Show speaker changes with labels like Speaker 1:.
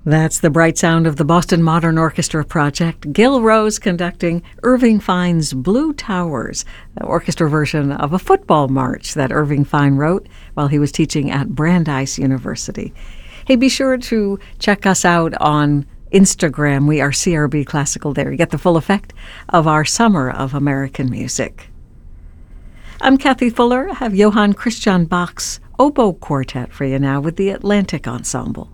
Speaker 1: That's the bright sound of the Boston Modern Orchestra project. Gil Rose conducting Irving Fine's Blue Towers, the orchestra version of a football march that Irving Fine wrote while he was teaching at Brandeis University. Hey, be sure to check us out on Instagram. We are CRB Classical there. You get the full effect of our summer of American music. I'm Kathy Fuller. I have Johann Christian Bach's Oboe Quartet for you now with the Atlantic Ensemble.